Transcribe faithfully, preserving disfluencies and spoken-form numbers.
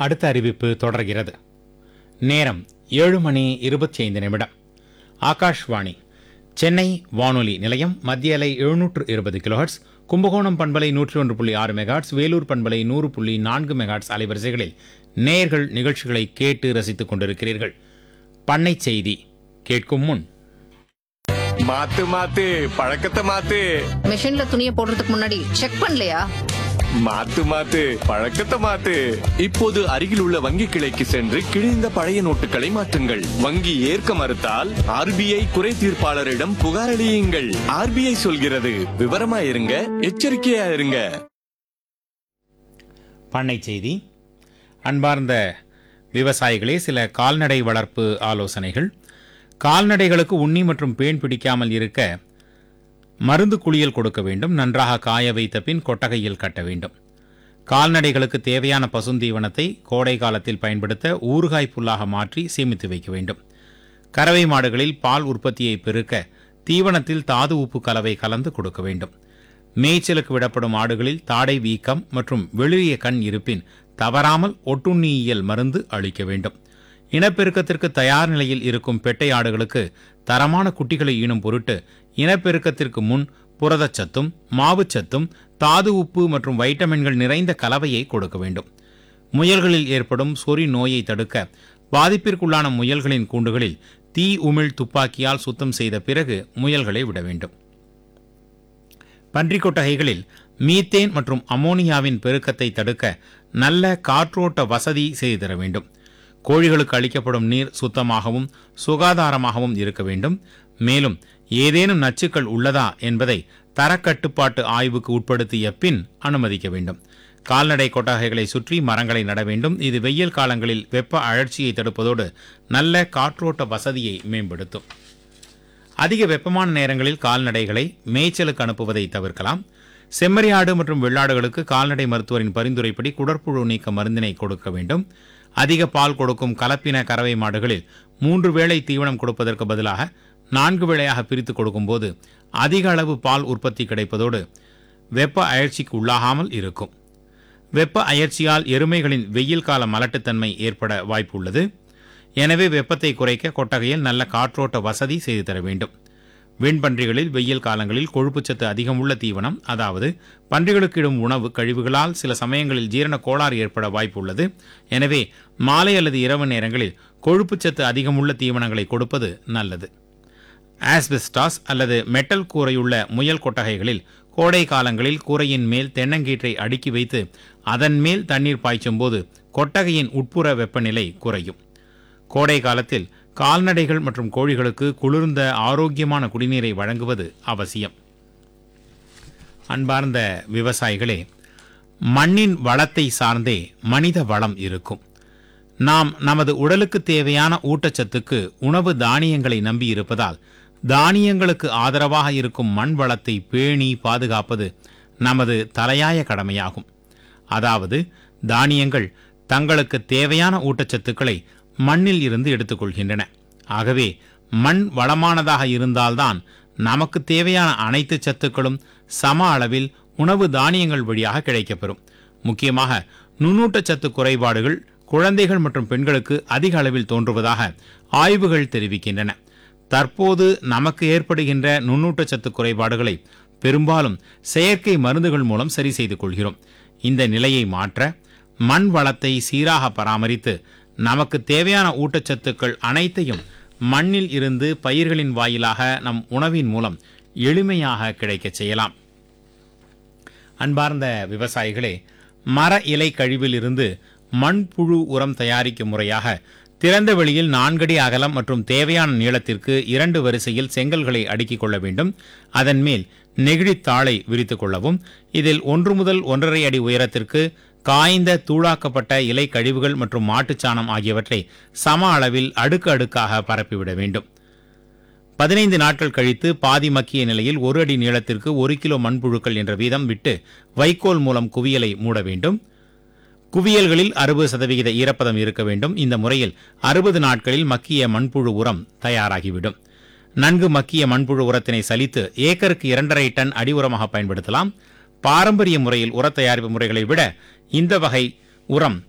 அடுத்த அறிவிப்பு தொடர்கிறது. நேரம் ஏழு மணி இருபத்தி ஐந்து நிமிடம். ஆகாஷ்வாணி சென்னை வானொலி நிலையம். மத்திய அலை எழுநூற்று இருபது கிலோஹெர்ட்ஸ், கும்பகோணம் பண்பலை நூற்றி ஒன்று புள்ளி ஆறு மெகாட்ஸ், வேலூர் பண்பலை நூறு புள்ளி நான்கு மெகாட்ஸ் அலைவரிசைகளில் நேயர்கள் நிகழ்ச்சிகளை கேட்டு ரசித்துக் கொண்டிருக்கிறீர்கள். பண்ணை செய்தி கேட்கும் முன் மாத்து மாத்து பழக்கத்தை மாத்து. மிஷின்ல துணியை போடுறதுக்கு முன்னாடி செக் பண்ணலையா? மாத்து மாத்து பழக்கத்தை மாத்து. இப்போது அருகில் உள்ள வங்கி கிளைக்கு சென்று கிழிந்த பழைய நோட்டுகளை மாற்றுங்கள். வங்கி ஏற்க மறுத்தால் ஆர்பிஐ குறை தீர்ப்பாளரிடம் புகார் அளியுங்கள். ஆர்பிஐ சொல்கிறது, விவரமா இருங்க, எச்சரிக்கையா இருங்க. பண்ணை செய்தி. அன்பார்ந்த விவசாயிகளே, சில கால்நடை வளர்ப்பு ஆலோசனைகள். கால்நடைகளுக்கு உண்ணி மற்றும் பேன் பிடிக்காமல் இருக்க மருந்து குளியல் கொடுக்க வேண்டும். நன்றாக காய வைத்த பின் கொட்டகையில் கட்ட வேண்டும். கால்நடைகளுக்கு தேவையான பசுந்தீவனத்தை கோடை காலத்தில் பயன்படுத்த ஊறுகாய் புல்லாக மாற்றி சேமித்து வைக்க வேண்டும். கறவை மாடுகளில் பால் உற்பத்தியை பெருக்க தீவனத்தில் தாது உப்பு கலவை கலந்து கொடுக்க வேண்டும். மேய்ச்சலுக்கு விடப்படும் ஆடுகளில் தாடை வீக்கம் மற்றும் வெளிரிய கண் இருப்பின் தவறாமல் ஒட்டுண்ணியியல் மருந்து அளிக்க வேண்டும். இனப்பெருக்கத்திற்கு தயார் நிலையில் இருக்கும் பெட்டை ஆடுகளுக்கு தரமான குட்டிகளை ஈனும் பொருட்டு இனப்பெருக்கத்திற்கு முன் புரதச்சத்தும் மாவுச்சத்தும் தாது உப்பு மற்றும் வைட்டமின்கள் நிறைந்த கலவையை கொடுக்க வேண்டும். முயல்களில் ஏற்படும் சொறி நோயை தடுக்க பாதிப்பிற்குள்ளான முயல்களின் கூண்டுகளில் தீ உமிழ் துப்பாக்கியால் சுத்தம் செய்த பிறகு முயல்களை விட வேண்டும். பன்றிக் கொட்டகைகளில் மீத்தேன் மற்றும் அமோனியாவின் பெருக்கத்தை தடுக்க நல்ல காற்றோட்ட வசதி செய்து தர வேண்டும். கோழிகளுக்கு அளிக்கப்படும் நீர் சுத்தமாகவும் சுகாதாரமாகவும் இருக்க வேண்டும். மேலும் ஏதேனும் நச்சுக்கள் உள்ளதா என்பதை தரக்கட்டுப்பாட்டு ஆய்வுக்கு உட்படுத்திய பின் அனுமதிக்க வேண்டும். கால்நடை கொட்டகைகளை சுற்றி மரங்களை நட வேண்டும். இது வெயில் காலங்களில் வெப்ப அழற்சியை தடுப்பதோடு நல்ல காற்றோட்ட வசதியை மேம்படுத்தும். அதிக வெப்பமான நேரங்களில் கால்நடைகளை மேய்ச்சலுக்கு அனுப்புவதை தவிர்க்கலாம். செம்மறியாடு மற்றும் வெள்ளாடுகளுக்கு கால்நடை மருத்துவரின் பரிந்துரைப்படி குடற்புழு நீக்க மருந்தினை கொடுக்க வேண்டும். அதிக பால் கொடுக்கும் கலப்பின கறவை மாடுகளில் மூன்று வேளை தீவனம் கொடுப்பதற்கு பதிலாக நான்கு வேளையாக பிரித்து கொடுக்கும்போது அதிக அளவு பால் உற்பத்தி கிடைப்பதோடு வெப்ப அயற்சிக்கு உள்ளாகாமல் இருக்கும். வெப்ப அயற்சியால் எருமைகளின் வெயில் கால மலட்டுத்தன்மை ஏற்பட வாய்ப்பு உள்ளது. எனவே வெப்பத்தை குறைக்க கொட்டகையில் நல்ல காற்றோட்ட வசதி செய்து தர வேண்டும். வெண்பன்றிகளில் வெயில் காலங்களில் கொழுப்புச்சத்து அதிகம் உள்ள தீவனம், அதாவது பன்றிகளுக்கு இடும் உணவு கழிவுகளால் சில சமயங்களில் ஜீரண கோளாறு ஏற்பட வாய்ப்பு உள்ளது. எனவே மாலை அல்லது இரவு நேரங்களில் கொழுப்புச்சத்து அதிகமுள்ள தீவனங்களை கொடுப்பது நல்லது. ஆஸ்பெஸ்டாஸ் அல்லது மெட்டல் கூரையுள்ள முயல் கொட்டகைகளில் கோடை காலங்களில் கூரையின் மேல் தென்னங்கீற்றை அடுக்கி வைத்து அதன் மேல் தண்ணீர் பாய்ச்சும் போது கொட்டகையின் உட்புற வெப்பநிலை குறையும். கோடை காலத்தில் கால்நடைகள் மற்றும் கோழிகளுக்கு குளிர்ந்த ஆரோக்கியமான குடிநீரை வழங்குவது அவசியம். அன்பார்ந்த விவசாயிகளே, மண்ணின் வளத்தை சார்ந்தே மனித வளம் இருக்கும். நாம் நமது உடலுக்கு தேவையான ஊட்டச்சத்துக்கு உணவு தானியங்களை நம்பி இருப்பதால் தானியங்களுக்கு ஆதரவாக இருக்கும் மண் வளத்தை பேணி பாதுகாப்பது நமது தலையாய கடமையாகும். அதாவது தானியங்கள் தங்களுக்கு தேவையான ஊட்டச்சத்துக்களை மண்ணில் இருந்து எடுத்துக்கொள்கின்றன. ஆகவே மண் வளமானதாக இருந்தால்தான் நமக்கு தேவையான அனைத்து சத்துக்களும் சம அளவில் உணவு தானியங்கள் வழியாக கிடைக்கப்பெறும். முக்கியமாக நுண்ணூட்டச்சத்து குறைபாடுகள் குழந்தைகள் மற்றும் பெண்களுக்கு அதிக அளவில் தோன்றுவதாக ஆய்வுகள் தெரிவிக்கின்றன. தற்போது நமக்கு ஏற்படுகின்ற நுண்ணூட்டச்சத்து குறைபாடுகளை பெரும்பாலும் செயற்கை மருந்துகள் மூலம் சரி செய்து கொள்கிறோம். இந்த நிலையை மாற்ற மண் வளத்தை சீராக பராமரித்து நமக்கு தேவையான ஊட்டச்சத்துக்கள் அனைத்தையும் மண்ணில் இருந்து பயிர்களின் வாயிலாக நம் உணவின் மூலம் எளிமையாக கிடைக்கச் செய்யலாம். அன்பார்ந்த விவசாயிகளே, மர இலை கழிவில் இருந்து மண்புழு உரம் தயாரிக்கும் முறையாக திறந்த வெளியில் நான்கடி அகலம் மற்றும் தேவையான நீளத்திற்கு இரண்டு வரிசையில் செங்கல்களை அடுக்கிக் கொள்ள வேண்டும். அதன் மேல் நெகிழித்தாளை விரித்துக் கொள்ளவும். இதில் ஒன்று முதல் ஒன்றரை அடி உயரத்திற்கு காய்ந்த தூளாக்கப்பட்ட இலை கழிவுகள் மற்றும் மாட்டுச்சாணம் ஆகியவற்றை சம அளவில் அடுக்கு அடுக்காக பரப்பிவிட வேண்டும். பதினைந்து நாட்கள் கழித்து பாதி மக்கிய நிலையில் ஒரு அடி நீளத்திற்கு ஒரு கிலோ மண்புழுக்கள் என்ற வீதம் விட்டு வைக்கோல் மூலம் குவியலை மூட வேண்டும். குவியல்களில் அறுபது சதவிகித ஈரப்பதம் இருக்க வேண்டும். இந்த முறையில் அறுபது நாட்களில் மக்கிய மண்புழு உரம் தயாராகிவிடும். நன்கு மக்கிய மண்புழு உரத்தினை சலித்து ஏக்கருக்கு இரண்டரை டன் அடி உரமாக பயன்படுத்தலாம். பாரம்பரிய முறையில் உர தயாரிப்பு முறைகளை விட இந்த வகை உரம்